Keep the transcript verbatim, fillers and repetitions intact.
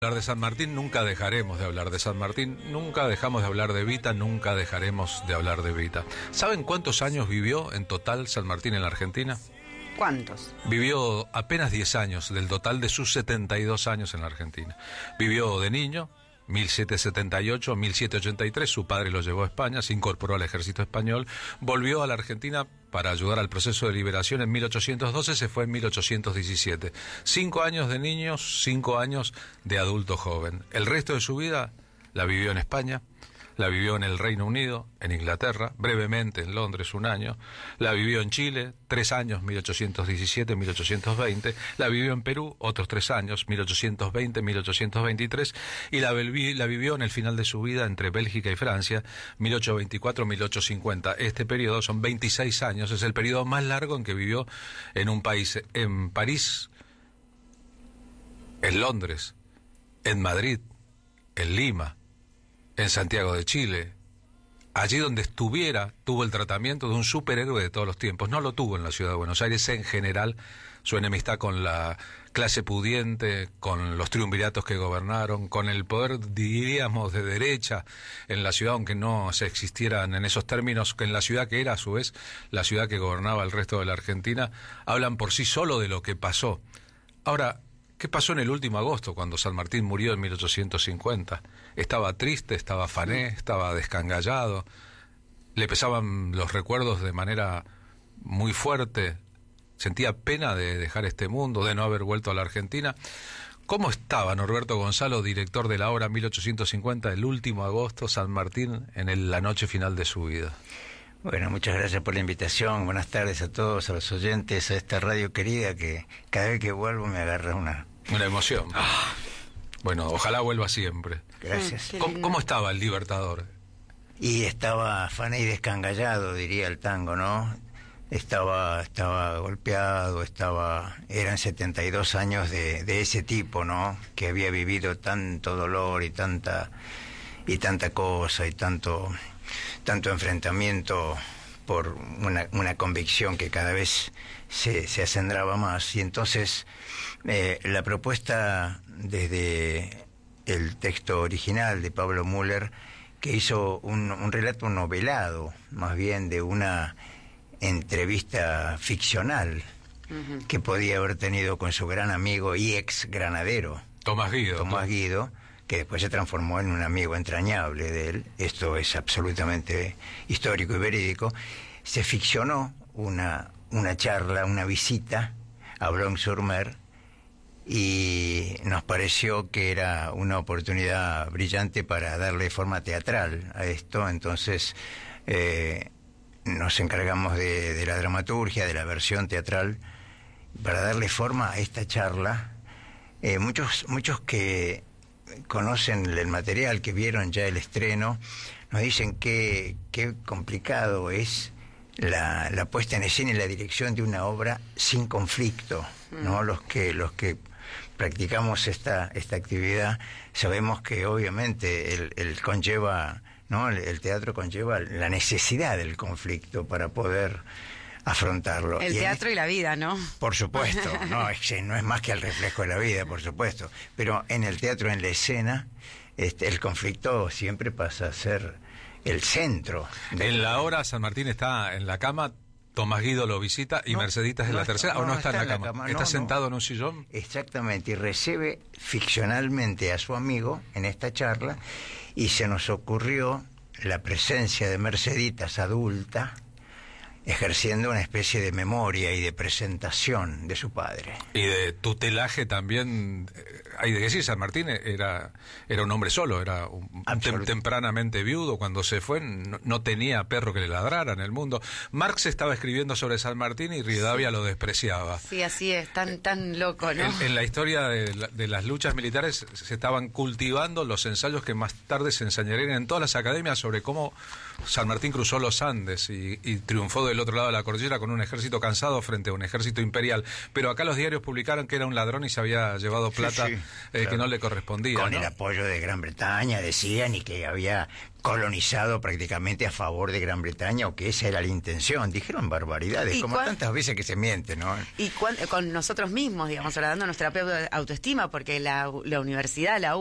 Hablar de San Martín, nunca dejaremos de hablar de San Martín, nunca dejamos de hablar de Evita, nunca dejaremos de hablar de Evita. ¿Saben cuántos años vivió en total San Martín en la Argentina? ¿Cuántos? Vivió apenas diez años del total de sus setenta y dos años en la Argentina. Vivió de niño, mil setecientos setenta y ocho a mil setecientos ochenta y tres, su padre lo llevó a España, se incorporó al ejército español, volvió a la Argentina para ayudar al proceso de liberación en mil ochocientos doce, se fue en mil ochocientos diecisiete. Cinco años de niños, cinco años de adulto joven. El resto de su vida la vivió en España, la vivió en el Reino Unido, en Inglaterra, brevemente en Londres un año, la vivió en Chile, tres años, mil ochocientos diecisiete a mil ochocientos veinte, la vivió en Perú, otros tres años, mil ochocientos veinte a mil ochocientos veintitrés, y la, la vivió en el final de su vida entre Bélgica y Francia, mil ochocientos veinticuatro a mil ochocientos cincuenta. Este periodo son veintiséis años, es el periodo más largo en que vivió en un país, en París, en Londres, en Madrid, en Lima, en Santiago de Chile. Allí donde estuviera, tuvo el tratamiento de un superhéroe de todos los tiempos. No lo tuvo en la ciudad de Buenos Aires en general. Su enemistad con la clase pudiente, con los triunviratos que gobernaron, con el poder, diríamos, de derecha en la ciudad, aunque no se existieran en esos términos, que en la ciudad que era, a su vez, la ciudad que gobernaba el resto de la Argentina, hablan por sí solo de lo que pasó. Ahora, ¿qué pasó en el último agosto, cuando San Martín murió en mil ochocientos cincuenta? Estaba triste, estaba afané, estaba descangallado, le pesaban los recuerdos de manera muy fuerte, sentía pena de dejar este mundo, de no haber vuelto a la Argentina. ¿Cómo estaba Norberto Gonzalo, director de la obra mil ochocientos cincuenta, el último agosto, San Martín, en el, la noche final de su vida? Bueno, muchas gracias por la invitación. Buenas tardes a todos, a los oyentes, a esta radio querida que cada vez que vuelvo me agarra una... Una emoción. Ah. Bueno, ojalá vuelva siempre. Gracias. ¿Cómo, ¿Cómo estaba el Libertador? Y estaba afané y descangallado, diría el tango, ¿no? Estaba, estaba golpeado, estaba... Eran setenta y dos años de, de ese tipo, ¿no? Que había vivido tanto dolor y tanta y tanta cosa y tanto tanto enfrentamiento por una, una convicción que cada vez se, se acendraba más. Y entonces eh, la propuesta desde el texto original de Pablo Müller, que hizo un, un relato novelado, más bien de una entrevista ficcional uh-huh. que podía haber tenido con su gran amigo y ex granadero, Tomás Guido. Tomás Guido, que después se transformó en un amigo entrañable de él. Esto es absolutamente histórico y verídico. Se ficcionó una, una charla, una visita a Boulogne-sur-Mer, y nos pareció que era una oportunidad brillante para darle forma teatral a esto. Entonces eh, nos encargamos de, de la dramaturgia, de la versión teatral, para darle forma a esta charla. Eh, muchos, muchos que conocen el material, que vieron ya el estreno, nos dicen que qué complicado es la, la puesta en escena y la dirección de una obra sin conflicto, ¿no? Mm. Los que los que practicamos esta esta actividad sabemos que obviamente el, el conlleva, ¿no? El, el teatro conlleva la necesidad del conflicto para poder afrontarlo. El y teatro en, y la vida, ¿no? Por supuesto, no es, no es más que el reflejo de la vida, por supuesto. Pero en el teatro, en la escena, este, el conflicto siempre pasa a ser el centro. De en la obra San Martín está en la cama, Tomás Guido lo visita y no, Merceditas es no la tercera, no, ¿o no está, está en la cama? cama. ¿Está no, sentado no. en un sillón? Exactamente, y recibe ficcionalmente a su amigo en esta charla, y se nos ocurrió la presencia de Merceditas adulta, ejerciendo una especie de memoria y de presentación de su padre. Y de tutelaje también. Hay de decir, San Martín era era un hombre solo, era un, tem, tempranamente viudo. Cuando se fue no, no tenía perro que le ladrara en el mundo. Marx estaba escribiendo sobre San Martín y Rivadavia sí. lo despreciaba. Sí, así es, tan, tan loco, ¿no? En, en la historia de, la, de las luchas militares se estaban cultivando los ensayos que más tarde se enseñarían en todas las academias sobre cómo San Martín cruzó los Andes y, y triunfó de del otro lado de la cordillera con un ejército cansado frente a un ejército imperial. Pero acá los diarios publicaron que era un ladrón y se había llevado plata sí, sí, eh, claro. que no le correspondía. Con ¿no? el apoyo de Gran Bretaña, decían, y que había colonizado prácticamente a favor de Gran Bretaña, o que esa era la intención. Dijeron barbaridades, ¿Y como cuán- tantas veces que se miente, ¿no? Y cuan- con nosotros mismos, digamos, ahora dando nuestra propia autoestima, porque la, la universidad, la